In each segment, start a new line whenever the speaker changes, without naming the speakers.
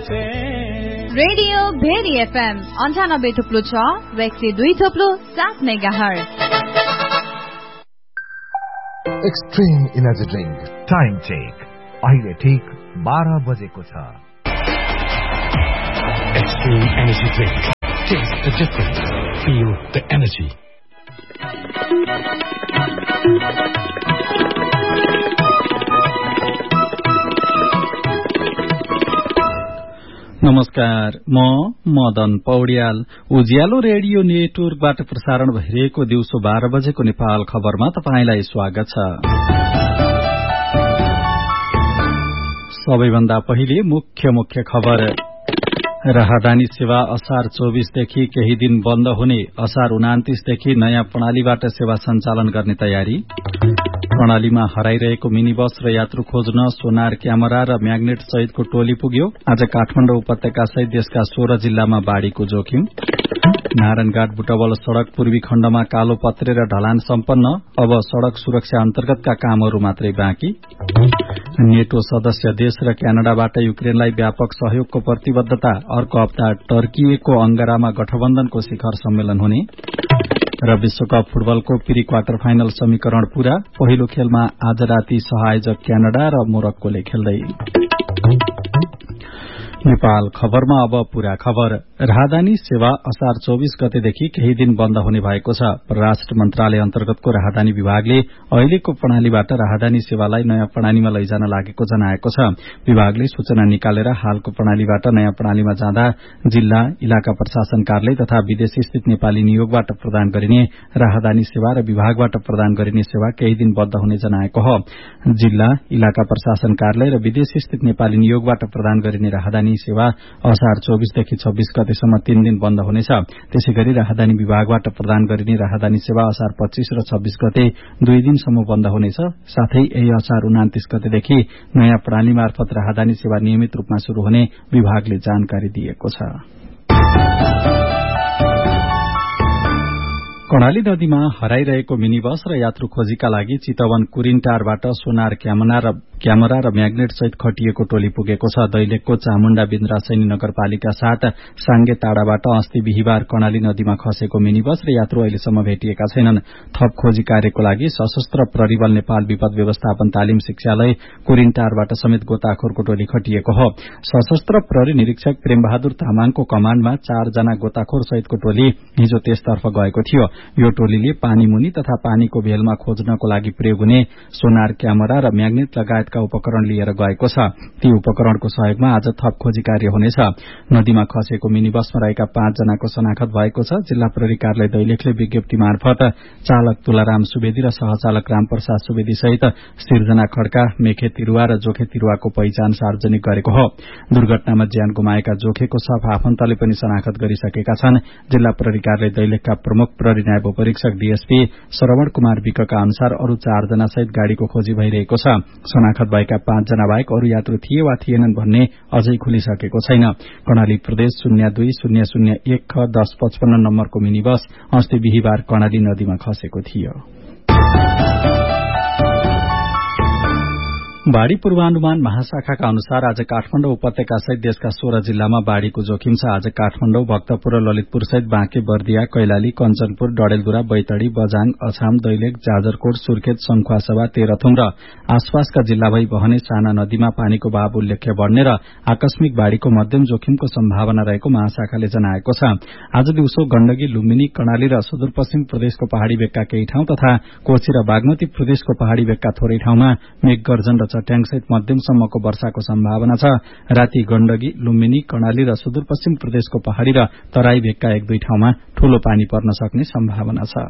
Radio very FM 98.6 व 102.7 megahertz.
Extreme energy drink time check अहिले ठीक 12 बजेको छ।
Extreme energy drink. Taste the difference. Feel the energy.
नमस्कार, म मदन पौड्याल। उज्यालो रेडियो नेटवर्कबाट प्रसारण भइरहेको दिउँसो 12 बजेको नेपाल खबरमा तपाईंलाई स्वागत छ। सबैभन्दा पहिले मुख्य खबर। राहदानी सेवा असार 24 देखि केही दिन बन्द हुने, असार 29 देखि नयाँ प्रणालीबाट सेवा सञ्चालन गर्ने तयारी। प्रणालीमा हराइरहेको मिनी बस र यात्रु खोज्न सोनार क्यामेरा र म्याग्नेट सहितको टोली पुग्यो। आज काठमाडौँ उपत्यका सहित देशका 16 जिल्लामा बाढ़ीको जोखिम। नारायणघाट बुटवल सड़क पूर्वी खण्डमा कालो पत्रे र ढलान सम्पन्न, अब सड़क सुरक्षा अन्तर्गतका कामहरू मात्रै बाँकी। नेटो सदस्य देश र क्यानाडाबाट युक्रेनलाई व्यापक सहयोगको प्रतिबद्धता, अर्को हप्ता टर्किएको अंकारामा गठबन्धनको शिखर सम्मेलन हुने। र विश्वकप फुटबलको प्री क्वार्टर फाइनल समीकरण पूरा, पहिलो खेलमा आज राति सहायक क्यानाडा र मोरक्कोले खेल्दै। नेपाल खबरमा अब पूरा खबर। राहदानी सेवा असार 24 गतेदेखि केही दिन बन्द हुने भएको छ। परराष्ट्र मन्त्रालय अन्तर्गतको राहदानी विभागले अहिलेको प्रणालीबाट राहदानी सेवालाई नयाँ प्रणालीमा लैजान लागेको जनाएको छ। विभागले सूचना निकालेर हालको प्रणालीबाट नयाँ प्रणालीमा जाँदा जिल्ला, इलाका प्रशासन कार्यालय तथा विदेशी स्थित नेपाली नियोगबाट प्रदान गरिने राहदानी सेवा र विभागबाट प्रदान गरिने सेवा केही दिन बन्द हुने जनाएको हो। जिल्ला, इलाका प्रशासन कार्यालय र विदेशी स्थित नेपाली नियोगबाट प्रदान गरिने राहदानी सेवा असार 24 देखि 26 गतेसम्म 3 दिन बन्द हुनेछ। त्यसैगरी राहदानी विभागबाट प्रदान गरिने राहदानी सेवा असार 25 र 26 गते 2 दिनसम्म बन्द हुनेछ। साथै यही असार 29 गतेदेखि नयाँ प्रणाली मार्फत राहदानी सेवा नियमित रूपमा शुरू हुने विभागले जानकारी दिएको छ। कर्णाली नदीमा हराइरहेको मिनी बस र यात्रु खोजीका लागि चितवन कुरिनटारबाट सोनार क्यामेरा र म्याग्नेट सहित खटिएको टोली पुगेको छ। दैलेखको चामुण्डा बिन्द्रासैनी नगरपालिका 7 साङ्गे टाडाबाट अस्ति बिहिबार कर्णाली नदीमा खसेको मिनी बस र यात्रु अहिलेसम्म भेटिएका छैनन्। थप खोजी कार्यको लागि सशस्त्र प्रहरी बल नेपाल विपद व्यवस्थापन तालिम शिक्षालय कुरिनटारबाट समेत गोताखोरको टोली खटिएको हो। सशस्त्र प्रहरी निरीक्षक प्रेमबहादुर तामाङको कमाण्डमा 4 जना गोताखोर सहितको टोली हिजो त्यसतर्फ गएको थियो। यो टोलीले पानीमुनि तथा पानीको भेलमा खोज्नको लागि प्रयोग हुने सोनार क्यामेरा र म्याग्नेट लगायतका उपकरण लिएर गएको छ। ती उपकरणको सहयोगमा आज थप खोजी कार्य हुनेछ। नदीमा खसेको मिनी बसमा रहेका 5 जनाको शनाखत भएको छ। जिल्ला प्रहरी कार्यालय दैलेखले विज्ञप्ति मार्फत चालक तुलाराम सुवेदी र सहचालक रामप्रसाद सुवेदी सहित सिर्जना खड्का, मेखे तिरुवा र जोखे तिरुवाको पहिचान सार्वजनिक गरेको हो। दुर्घटनामा ज्यान गुमाएका जोखेको शव आफन्तले पनि शनाखत गरिसकेका छन्। जिल्ला प्रहरी कार्यालय दैलेखका प्रमुख प्रहरी नायब परीक्षक डीएसपी श्रवण कुमार विकका अनुसार अरू 4 जना सहित गाड़ीको खोजी भइरहेको छ। शनाखत भएका 5 जना बाहेक अरू यात्रु थिए वा थिएनन् भन्ने अझै खुलिसकेको छैन। कर्णाली प्रदेश 020001 ख 1055 नम्बरको मिनी बस अस्ति बिहिबार कर्णाली नदीमा खसेको थियो। बाढ़ी पूर्वानुमान महाशाखाका अनुसार आज काठमाडौँ उपत्यका सहित देशका 16 जिल्लामा बाढ़ीको जोखिम छ। आज काठमाडौँ, भक्तपुर र ललितपुर सहित बाँके, बर्दिया, कैलाली, कञ्चनपुर, डडेलधुरा, बैतडी, बझाङ, अछाम, दैलेख, जाजरकोट, सुर्खेत, सङ्खुवासभा, तेह्रथुम र आसपासका जिल्ला भई बहने साना नदीमा पानीको बहाव उल्लेख्य बढ़ने र आकस्मिक बाढ़ीको मध्यम जोखिमको सम्भावना रहेको महाशाखाले जनाएको छ। आज दिउँसो गण्डकी, लुम्बिनी, कर्णाली र सुदूरपश्चिम प्रदेशको पहाड़ी भेगका केही ठाउँ तथा कोशी र बागमती प्रदेशको पहाड़ी भेगका थोरै ठाउँमा मेघगर्जन र चट्याङसहित मध्यमसम्मको वर्षाको सम्भावना छ। राति गण्डकी, लुम्बिनी, कर्णाली र सुदूरपश्चिम प्रदेशको पहाड़ी र तराई भेगका 1-2 ठाउँमा ठूलो पानी पर्न सक्ने सम्भावना छ।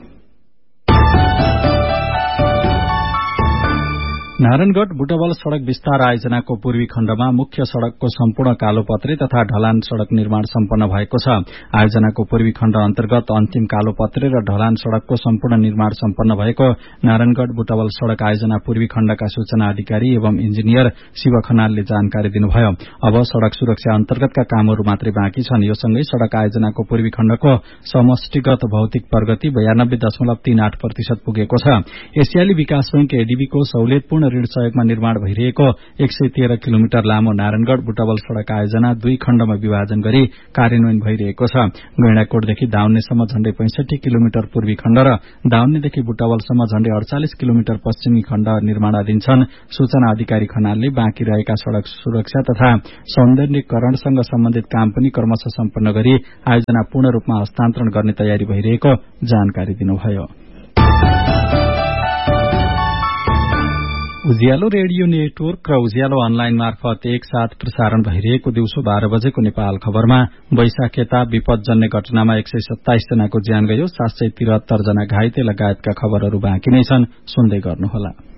नारायणगढ़ बुटवल सड़क विस्तार आयोजनाको पूर्वी खण्डमा मुख्य सड़कको सम्पूर्ण कालोपत्रे तथा ढलान सड़क निर्माण सम्पन्न भएको छ। आयोजनाको पूर्वी खण्ड अन्तर्गत अन्तिम कालोपत्रे र ढलान सड़कको सम्पूर्ण निर्माण सम्पन्न भएको नारायणगढ़ बुटवल सड़क आयोजना पूर्वी खण्डका सूचना अधिकारी एवं इन्जिनियर शिव खनालले जानकारी दिनुभयो। अब सड़क सुरक्षा अन्तर्गतका कामहरू मात्रै बाँकी छन्। यो सँगै सड़क आयोजनाको पूर्वी खण्डको समष्टिगत भौतिक प्रगति 92.38% पुगेको छ। एसियाली विकास बैंक एडीबीको सहुलियतपूर्ण ऋण सहयोगमा निर्माण भइरहेको 113 किलोमिटर लामो नारायणगढ़ बुटवल सड़क आयोजना 2 खण्डमा विभाजन गरी कार्यान्वयन भइरहेको छ। गैंडाकोटदेखि दाउन्नेसम्म झण्डै 65 किलोमिटर पूर्वी खण्ड र दाउन्नेदेखि बुटवलसम्म झण्डै 48 किलोमिटर पश्चिमी खण्ड निर्माणाधीन छन्। सूचना अधिकारी खनालले बाँकी रहेका सड़क सुरक्षा तथा सौन्दर्यीकरणसँग सम्बन्धित काम पनि क्रमशः सम्पन्न गरी आयोजना पूर्ण रूपमा हस्तान्तरण गर्ने तयारी भइरहेको जानकारी दिनुभयो। उज्यालो रेडियो नेटवर्क र उज्यालो अनलाइन मार्फत एकसाथ प्रसारण भइरहेको दिउँसो 12 बजेको नेपाल खबरमा वैशाखेता विपदजन्य घटनामा 127 जनाको ज्यान गयो, 773 जना घाइते लगायतका खबरहरू बाँकी नै छन्। सुन्दै गर्नुहोला।